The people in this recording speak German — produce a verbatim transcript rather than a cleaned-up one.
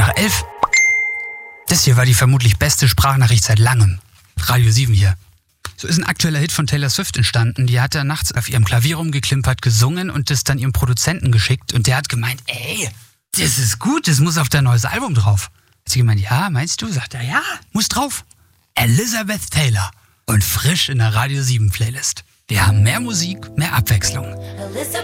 nach elf. Das hier war die vermutlich beste Sprachnachricht seit langem. Radio sieben hier. So ist ein aktueller Hit von Taylor Swift entstanden. Die hat da nachts auf ihrem Klavier rumgeklimpert, gesungen und das dann ihrem Produzenten geschickt. Und der hat gemeint, ey, das ist gut, das muss auf dein neues Album drauf. Hat sie gemeint, ja, meinst du? Sagt er, ja, muss drauf. Elizabeth Taylor. Und frisch in der Radio sieben Playlist. Wir haben mehr Musik, mehr Abwechslung.